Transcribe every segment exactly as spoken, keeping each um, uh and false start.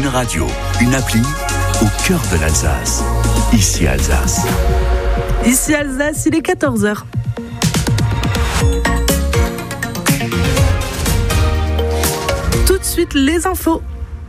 radio, une appli au cœur de l'Alsace. Ici Alsace. Ici Alsace, il est quatorze heures. Tout de suite, les infos.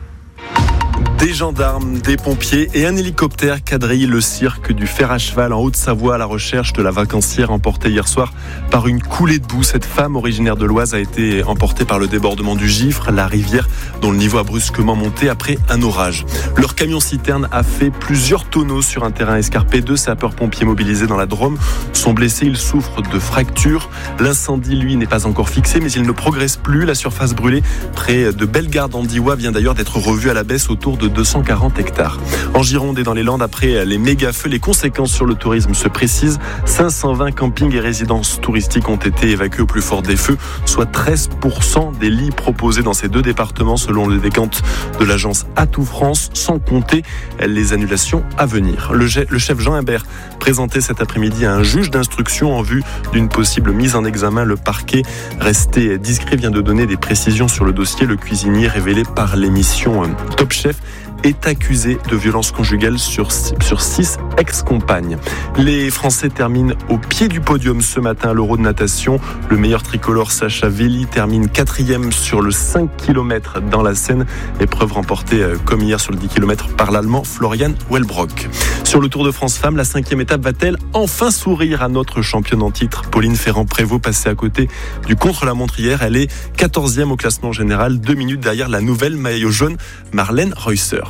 Des gendarmes, des pompiers et un hélicoptère quadrillent le cirque du fer à cheval en Haute-Savoie à la recherche de la vacancière emportée hier soir par une coulée de boue. Cette femme originaire de l'Oise a été emportée par le débordement du Gifre, la rivière dont le niveau a brusquement monté après un orage. Leur camion-citerne a fait plusieurs tonneaux sur un terrain escarpé. Deux sapeurs-pompiers mobilisés dans la Drôme sont blessés. Ils souffrent de fractures. L'incendie, lui, n'est pas encore fixé, mais il ne progresse plus. La surface brûlée près de Bellegarde en Diois vient d'ailleurs d'être revue à la baisse autour de deux cent quarante hectares. En Gironde et dans les Landes, après les méga-feux, les conséquences sur le tourisme se précisent. cinq cent vingt campings et résidences touristiques ont été évacués au plus fort des feux, soit treize pour cent des lits proposés dans ces deux départements selon le décompte de l'agence Atout France, sans compter les annulations à venir. Le chef Jean Imbert présenté cet après-midi à un juge d'instruction en vue d'une possible mise en examen. Le parquet, resté discret, vient de donner des précisions sur le dossier. Le cuisinier révélé par l'émission Top Chef est accusé de violence conjugale sur, sur six ex-compagnes. Les Français terminent au pied du podium ce matin à l'Euro de natation. Le meilleur tricolore Sacha Vili termine quatrième sur le cinq kilomètres dans la Seine. Épreuve remportée comme hier sur le dix kilomètres par l'Allemand Florian Wellbrock. Sur le Tour de France Femmes, la cinquième étape va-t-elle enfin sourire à notre championne en titre Pauline Ferrand-Prévot, passée à côté du contre-la-montre hier. Elle est quatorzième au classement général, deux minutes derrière la nouvelle maillot jaune Marlène Reusser.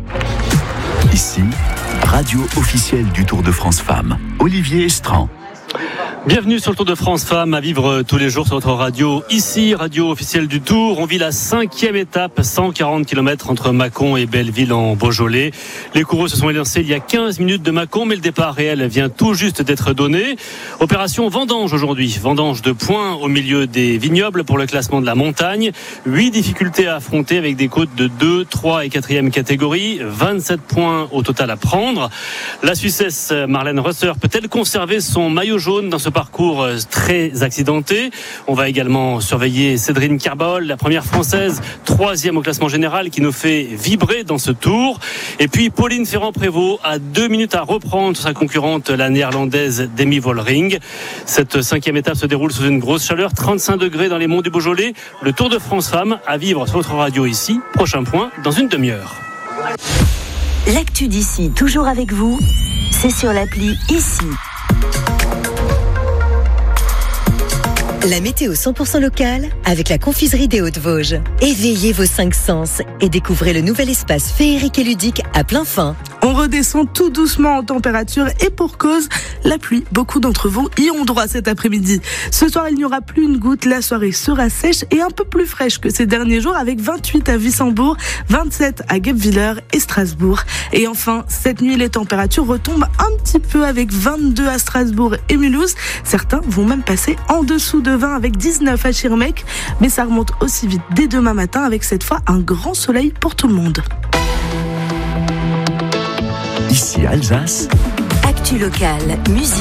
Ici, radio officielle du Tour de France Femmes, Olivier Estran. Bienvenue sur le Tour de France Femmes, à vivre tous les jours sur notre radio. Ici, radio officielle du Tour. On vit la cinquième étape, cent quarante kilomètres entre Mâcon et Belleville en Beaujolais. Les coureux se sont élancés il y a quinze minutes de Mâcon, mais le départ réel vient tout juste d'être donné. Opération vendange aujourd'hui. Vendange de points au milieu des vignobles pour le classement de la montagne. Huit difficultés à affronter avec des côtes de deux, trois et quatrième catégorie. vingt-sept points au total à prendre. La Suissesse Marlène Reusser peut-elle conserver son maillot jaune dans ce parcours très accidenté? On va également surveiller Cédrine Kerbol, la première française, troisième au classement général, qui nous fait vibrer dans ce tour. Et puis Pauline Ferrand-Prévot a deux minutes à reprendre sur sa concurrente, la néerlandaise Demi Vollering. Cette cinquième étape se déroule sous une grosse chaleur, trente-cinq degrés dans les monts du Beaujolais. Le Tour de France Femmes à vivre sur votre radio ici. Prochain point dans une demi-heure. L'actu d'ici, toujours avec vous, c'est sur l'appli Ici. La météo cent pour cent locale avec la confiserie des Hautes-Vosges. Éveillez vos cinq sens et découvrez le nouvel espace féerique et ludique à plein fin. On redescend tout doucement en température et pour cause, la pluie. Beaucoup d'entre vous y ont droit cet après-midi. Ce soir, il n'y aura plus une goutte. La soirée sera sèche et un peu plus fraîche que ces derniers jours avec vingt-huit à Wissembourg, vingt-sept à Guebwiller et Strasbourg. Et enfin, cette nuit, les températures retombent un petit peu avec vingt-deux à Strasbourg et Mulhouse. Certains vont même passer en dessous de vingt avec dix-neuf à Schirmeck. Mais ça remonte aussi vite dès demain matin avec cette fois un grand soleil pour tout le monde. Ici Alsace. Actu locale, musique.